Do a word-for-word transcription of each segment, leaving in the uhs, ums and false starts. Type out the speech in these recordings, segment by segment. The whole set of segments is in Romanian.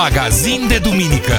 Magazin de duminică.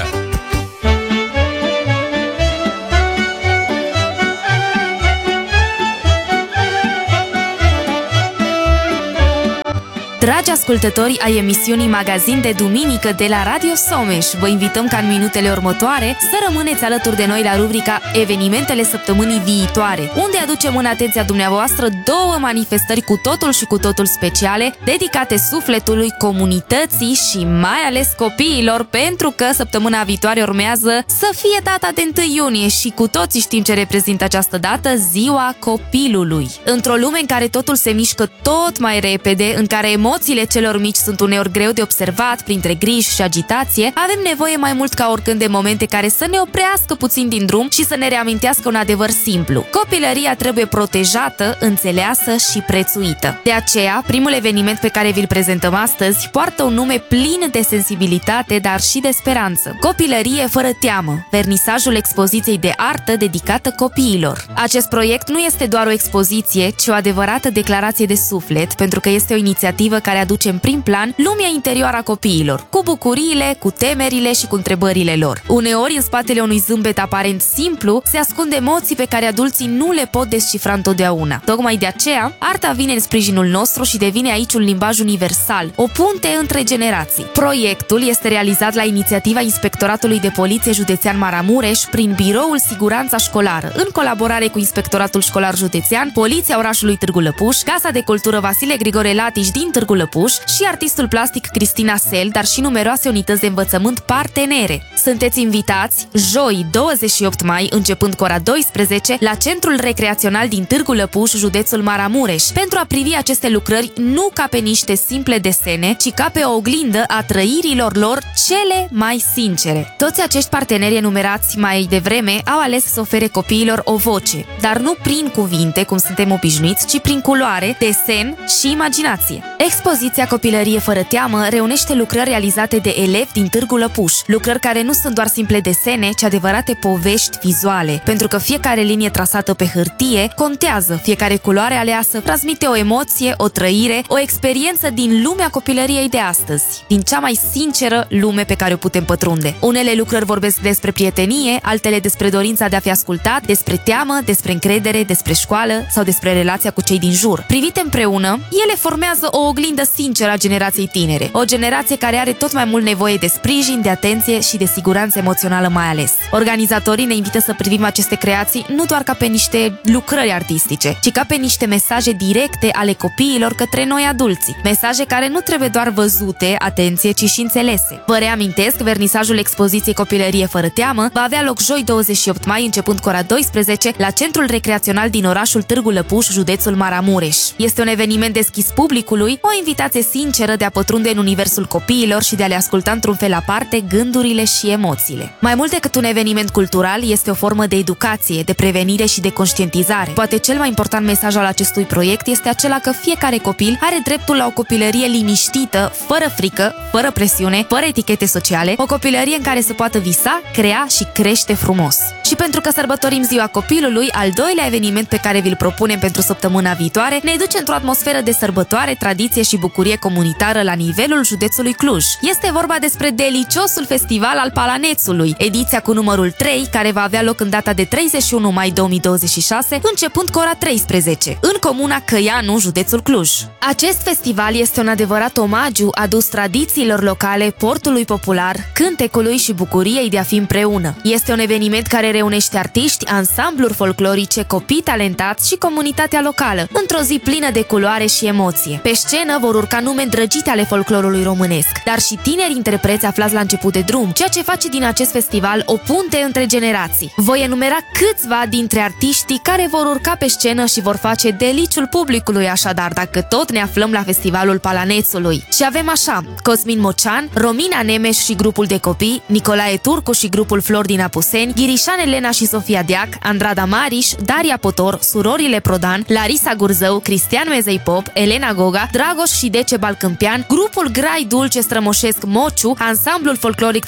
Dragi ascultători ai emisiunii Magazin de duminică de la Radio Someș, vă invităm ca în minutele următoare să rămâneți alături de noi la rubrica Evenimentele săptămânii viitoare, unde aducem în atenția dumneavoastră două manifestări cu totul și cu totul speciale, dedicate sufletului, comunității și mai ales copiilor, pentru că săptămâna viitoare urmează să fie data de întâi iunie și cu toții știm ce reprezintă această dată, Ziua Copilului. Într-o lume în care totul se mișcă tot mai repede, în care emoțiile celor mici sunt uneori greu de observat printre griji și agitație, avem nevoie mai mult ca oricând de momente care să ne oprească puțin din drum și să ne reamintească un adevăr simplu. Copilăria trebuie protejată, înțeleasă și prețuită. De aceea, primul eveniment pe care vi-l prezentăm astăzi poartă un nume plin de sensibilitate, dar și de speranță. Copilărie fără teamă, vernisajul expoziției de artă dedicată copiilor. Acest proiect nu este doar o expoziție, ci o adevărată declarație de suflet, pentru că este o inițiativă care aduce în prim plan lumea interioară a copiilor, cu bucuriile, cu temerile și cu întrebările lor. Uneori, în spatele unui zâmbet aparent simplu, se ascund emoții pe care adulții nu le pot descifra întotdeauna. Tocmai de aceea, arta vine în sprijinul nostru și devine aici un limbaj universal, o punte între generații. Proiectul este realizat la inițiativa Inspectoratului de Poliție Județean Maramureș prin Biroul Siguranța Școlară, în colaborare cu Inspectoratul Școlar Județean, Poliția orașului Târgu Lăpuș, Casa de Cultură Vasile Grigore Latiș din Târgu Lăpuș și artistul plastic Cristina Sel, dar și numeroase unități de învățământ partenere. Sunteți invitați joi douăzeci și opt mai, începând cu ora douăsprezece, la Centrul Recreațional din Târgu Lăpuș, județul Maramureș, pentru a privi aceste lucrări nu ca pe niște simple desene, ci ca pe o oglindă a trăirilor lor cele mai sincere. Toți acești parteneri enumerați mai devreme au ales să ofere copiilor o voce, dar nu prin cuvinte, cum suntem obișnuiți, ci prin culoare, desen și imaginație. Expoziția Copilărie fără teamă reunește lucrări realizate de elevi din Târgu Lăpuș, lucrări care nu sunt doar simple desene, ci adevărate povești vizuale, pentru că fiecare linie trasată pe hârtie contează, fiecare culoare aleasă transmite o emoție, o trăire, o experiență din lumea copilăriei de astăzi, din cea mai sinceră lume pe care o putem pătrunde. Unele lucrări vorbesc despre prietenie, altele despre dorința de a fi ascultat, despre teamă, despre încredere, despre școală sau despre relația cu cei din jur. Privite împreună, ele formează o oglindă sinceră a generației tinere, o generație care are tot mai mult nevoie de sprijin, de atenție și de siguranță emoțională mai ales. Organizatorii ne invită să privim aceste creații nu doar ca pe niște lucrări artistice, ci ca pe niște mesaje directe ale copiilor către noi adulții. Mesaje care nu trebuie doar văzute, atenție, ci și înțelese. Vă reamintesc, vernisajul expoziției Copilărie fără teamă va avea loc joi douăzeci și opt mai, începând cu ora douăsprezece, la Centrul Recreațional din orașul Târgu Lăpuș, județul Maramureș. Este un eveniment deschis publicului, o invitație sinceră de a pătrunde în universul copiilor și de a le asculta într-un fel aparte gândurile și emoțiile. Mai mult decât un eveniment cultural, este o formă de educație, de prevenire și de conștientizare. Poate cel mai important mesaj al acestui proiect este acela că fiecare copil are dreptul la o copilărie liniștită, fără frică, fără presiune, fără etichete sociale, o copilărie în care să poată visa, crea și crește frumos. Și pentru că sărbătorim Ziua Copilului, al doilea eveniment pe care vi-l propunem pentru săptămâna viitoare ne duce într-o atmosferă de sărbătoare, tradiție și bucurie comunitară la nivelul județului Cluj. Este vorba despre deliciosul festival al Palanețului, ediția cu numărul trei, care va avea loc în data de treizeci și unu mai două mii douăzeci și șase, începând cu ora treisprezece, în comuna Căianu, județul Cluj. Acest festival este un adevărat omagiu adus tradițiilor locale, portului popular, cântecului și bucuriei de a fi împreună. Este un eveniment care reunește artiști, ansambluri folclorice, copii talentați și comunitatea locală, într-o zi plină de culoare și emoție. Pe scenă vor urca nume îndrăgite ale folclorului românesc, dar și tineri interpreți aflați la început de drum, ceea ce face din acest festival o punte între generații. Voi enumera câțiva dintre artiștii care vor urca pe scenă și vor face deliciul publicului, așadar, dacă tot ne aflăm la festivalul Palanețului. Și avem așa: Cosmin Mocean, Romina Nemes și grupul de copii, Nicolae Turcu și grupul Flor din Apuseni, Ghirișan Elena și Sofia Deac, Andrada Mariș, Daria Potor, surorile Prodan, Larisa Gurzău, Cristian Mezei Pop, Elena Goga, Dragoș și Dece Balcâmpian, grupul Grai Dulce Strămoșesc Mociu, ansamblul folcloric Trandafirul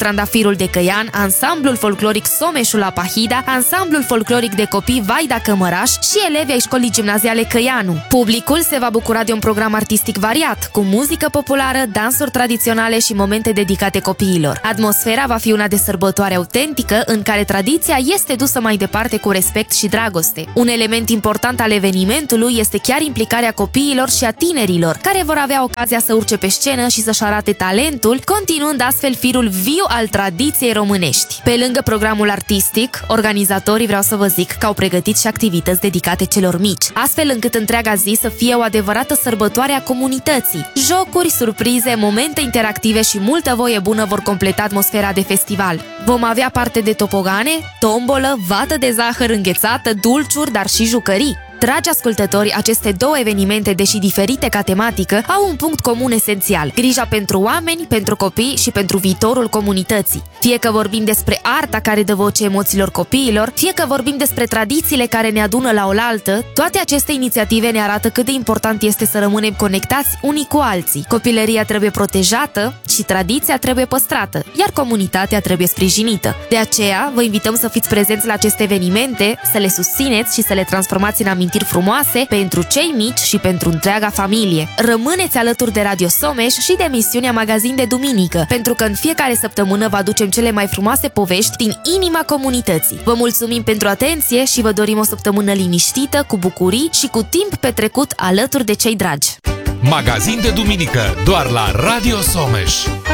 Firul de Căian, ansamblul folcloric Someșul Apahida, ansamblul folcloric de copii Vaida Cămăraș și elevii ai școlii gimnaziale Căianu. Publicul se va bucura de un program artistic variat, cu muzică populară, dansuri tradiționale și momente dedicate copiilor. Atmosfera va fi una de sărbătoare autentică, în care tradiția este dusă mai departe cu respect și dragoste. Un element important al evenimentului este chiar implicarea copiilor și a tinerilor, care vor avea ocazia să urce pe scenă și să-și arate talentul, continuând astfel firul viu al tradiției românești. Pe lângă programul artistic, organizatorii, vreau să vă zic, că au pregătit și activități dedicate celor mici, astfel încât întreaga zi să fie o adevărată sărbătoare a comunității. Jocuri, surprize, momente interactive și multă voie bună vor completa atmosfera de festival. Vom avea parte de topogane, tombolă, vată de zahăr înghețată, dulciuri, dar și jucării. Dragi ascultători, aceste două evenimente, deși diferite ca tematică, au un punct comun esențial: grija pentru oameni, pentru copii și pentru viitorul comunității. Fie că vorbim despre arta care dă voce emoțiilor copiilor, fie că vorbim despre tradițiile care ne adună la oaltă, toate aceste inițiative ne arată cât de important este să rămânem conectați unii cu alții. Copilăria trebuie protejată și tradiția trebuie păstrată, iar comunitatea trebuie sprijinită. De aceea, vă invităm să fiți prezenți la aceste evenimente, să le susțineți și să le transformați în amintiri frumoase pentru cei mici și pentru întreaga familie. Rămâneți alături de Radio Someș și de emisiunea Magazin de Duminică, pentru că în fiecare săptămână vă aducem cele mai frumoase povești din inima comunității. Vă mulțumim pentru atenție și vă dorim o săptămână liniștită, cu bucurii și cu timp petrecut alături de cei dragi. Magazin de Duminică, doar la Radio Someș.